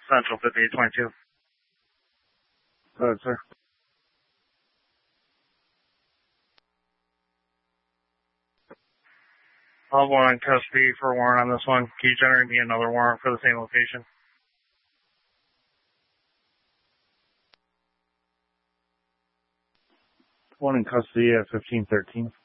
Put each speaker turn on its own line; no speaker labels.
Central 5822.
Go ahead, sir.
I'll have one in custody for a warrant on this one. Can you generate me another warrant for the same location?
One in custody at 1513.